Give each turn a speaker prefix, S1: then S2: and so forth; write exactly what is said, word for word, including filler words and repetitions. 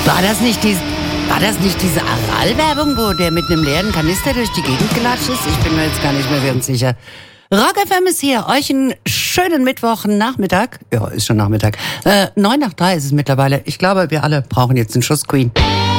S1: War das nicht die, war das nicht diese Aral-Werbung, wo der mit einem leeren Kanister durch die Gegend gelatscht ist? Ich bin mir jetzt gar nicht mehr ganz sicher. Rock F M ist hier. Euch einen schönen Mittwochnachmittag. Ja, ist schon Nachmittag. Äh, neun nach drei ist es mittlerweile. Ich glaube, wir alle brauchen jetzt einen Schuss Queen.